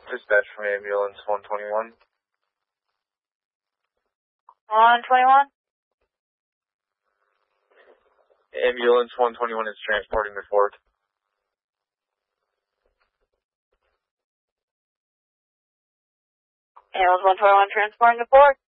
Dispatch from ambulance 121. 121? Ambulance 121 is transporting the Ford. Ambulance 121 transporting the Ford.